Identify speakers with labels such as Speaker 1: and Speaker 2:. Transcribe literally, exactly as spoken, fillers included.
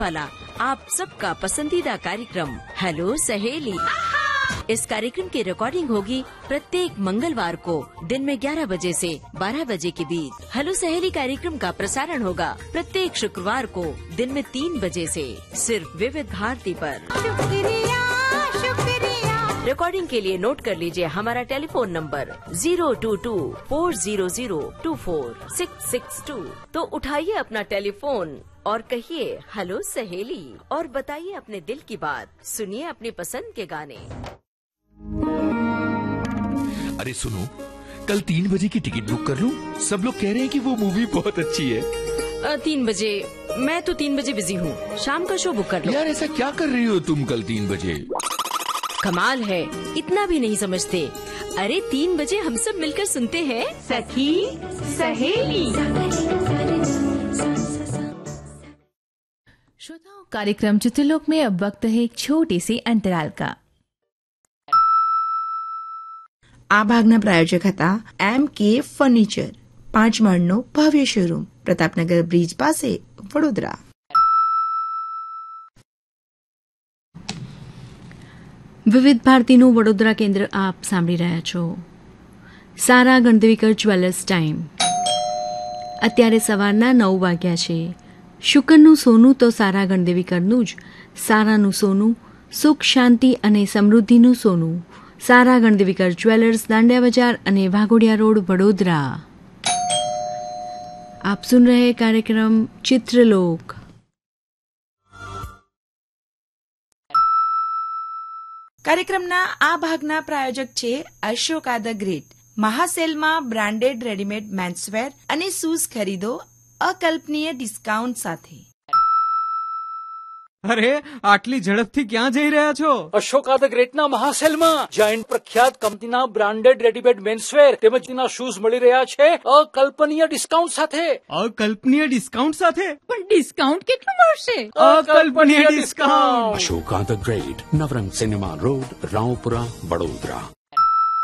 Speaker 1: वाला आप सबका पसंदीदा कार्यक्रम हेलो सहेली। इस कार्यक्रम की रिकॉर्डिंग होगी प्रत्येक मंगलवार को दिन में ग्यारह बजे से बारह बजे के बीच। हेलो सहेली कार्यक्रम का प्रसारण होगा प्रत्येक शुक्रवार को दिन में तीन बजे से सिर्फ विविध भारती पर। शुक्रिया शुक्रिया। रिकॉर्डिंग के लिए नोट कर लीजिए हमारा telephone number zero to to four zero zero to four six six to. तो उठाइए अपना टेलीफोन और कहिए हेलो सहेली और बताइए अपने दिल की बात। सुनिए अपनी पसंद के गाने।
Speaker 2: अरे सुनो, कल तीन बजे की टिकट बुक कर लूं? सब लोग कह रहे हैं कि वो मूवी बहुत अच्छी है।
Speaker 1: आ, तीन बजे? मैं तो तीन बजे बिजी हूँ, शाम का शो बुक कर लो।
Speaker 2: यार ऐसा क्या कर रही हो तुम कल तीन बजे?
Speaker 1: कमाल है, इतना भी नहीं समझते। अरे तीन बजे हम सब मिलकर सुनते हैं
Speaker 3: सखी सहेली। श्रोताओं, कार्यक्रम चित्रलोक में अब वक्त है एक छोटे से अंतराल का।
Speaker 4: આ ભાગના પ્રાયોજક હતા એમ કે ફર્નિચર, પાંચ માળનો ભવ્ય શોરૂમ, પ્રતાપનગર બ્રિજ પાસે, વડોદરા.
Speaker 5: વિવિધ ભારતીનું વડોદરા કેન્દ્ર આપ સાંભળી રહ્યા છો. સારા ગણદેવીકર જ્વેલર્સ ટાઈમ. અત્યારે સવારના નવ વાગ્યા છે. શુકરનું સોનું તો સારા ગણદેવીકરનું જ. સારાનું સોનું, સુખ શાંતિ અને સમૃદ્ધિનું સોનું. સારા ગણદેવીકર જ્વેલર્સ, દાંડિયા બજાર અને વાઘોડિયા રોડ, વડોદરા. आप सुन रहे कार्यक्रम चित्रलोक.
Speaker 4: કાર્યક્રમના આ ભાગના પ્રાયોજક છે Ashoka the great. મહાસેલમાં branded readymade menswear અને શૂઝ ખરીદો અકલ્પનીય ડિસ્કાઉન્ટ સાથે.
Speaker 6: અરે આટલી ઝડપથી ક્યાં જઈ રહ્યા છો?
Speaker 7: અશોકા ધ ગ્રેટના મહાસેલમાં જૈન પ્રખ્યાત કંપનીના બ્રાન્ડેડ રેડીમેડ મેન્સવેર તેમજ તેના શૂઝ મળી રહ્યા છે અકલ્પનીય ડિસ્કાઉન્ટ સાથે.
Speaker 6: અકલ્પનીય ડિસ્કાઉન્ટ સાથે?
Speaker 3: પણ ડિસ્કાઉન્ટ કેટલું મળશે?
Speaker 6: અકલ્પનીય discount.
Speaker 8: Ashoka the great, Navrang cinema road, Raopura, Vadodara.